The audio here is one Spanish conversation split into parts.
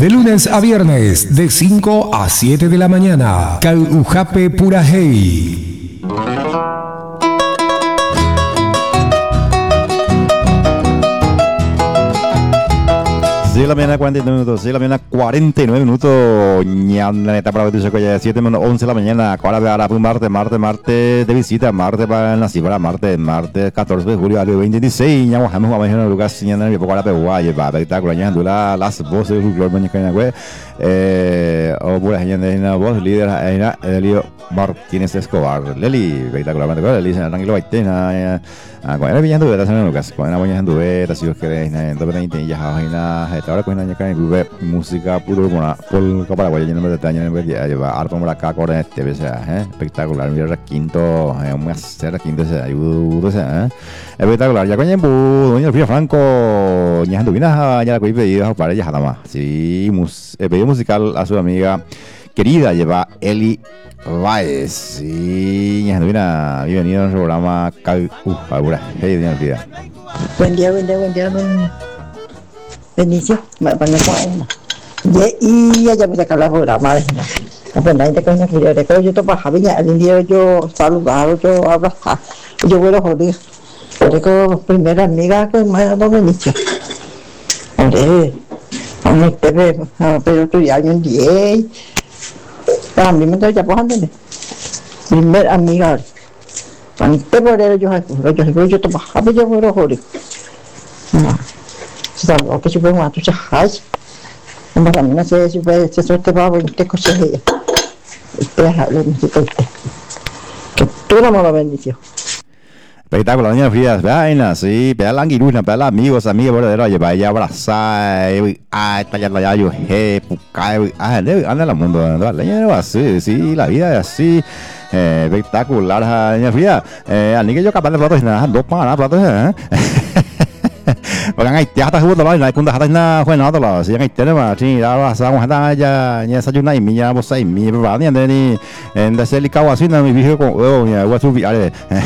De lunes a viernes, de 5 a 7 de la mañana. Calhujape Purajey. 6 de la mañana, 49 minutos. 6 de la mañana, 49 minutos. Ñaneta para Betucha Coya. 7 menos 11 de la mañana. Ahora verá martes de visita. Martes para la cibra. Martes 14 de julio, año 2016. Ñamos a mañana Lucas. Ñana mi poco la peguaya. Va espectacular. Ñandula las voces del Glor Mañana Güey. O pura gente en la voz. Líder en Elio Martínez Escobar. Leli. Espectacularmente. Leli. Tranquilo. Baitena. Cuando era viendo de la Lucas. Cuando era viendo de la ciudad que es. Entonces, ya ahora con años que club música puro por Paraguay lleno de años en vez de llevar arpa por acá con este espectacular mira quinto un hacer quinto se ayuda espectacular ya con el doña Fría Franco ya anduvina ya la que pedido para ella nada más sí pedido musical a su amiga querida lleva Eli Baez sí ya anduvina bienvenido a nuestro programa Calhujape. Hey doña Fría. Buen día Benicio, para no y ya me saca la programa de pues la gente que no quiere de que yo te bajaba ya el día yo saludaba yo abrazaba yo vuelo joder pero primera amiga que me ha dado Benicio hombre pero tú ya un día para mí me estoy ya pojando primera amiga antes por eso yo te bajaba yo vuelo joder Sabe, que super mato já faz. Mas a minha se sorte vai ter que ser. Espera, lo necesito. Que tú la mala bendición. Espectacular, doña Frías, vainas, sí, peda la anguiruna, peda la amigos, verdadero, lleva ella abrazar, tallar la yo, pucae, anda la mundo, leña así, sí, la vida es así, espectacular, doña Frías, ni que yo capaz de platos, nada, 2 para platos, Porque ngay tiada hubud lo na kun da na hoi na lo si ngay tene ma chi da sa wa da ya nya sa ju na mi ya bo sai mi ba ni ni en da se li ka wa si na mi vi ko o ya wa tu vi ale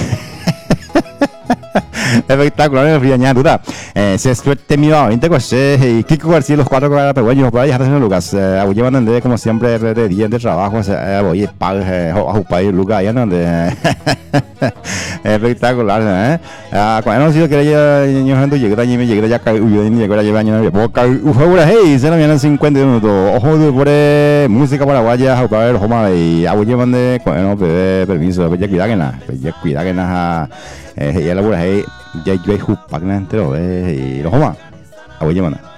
espectacular ya duda se suerte mío intento se Kiko García los 4 peruanos por ahí hacen Lucas llevan de como siempre de día de trabajo voy pagar a país Lucas ya donde espectacular cuando no si quería yo gente llegar allí me llegué ya llegar a llevar años boca hey se la vienen 50 minutos ojo de por música paraguaya a para el homa y llevan de bueno permiso ya cuidar que nada ya la pura hey ya yo hay jupac entero y los homa a llevar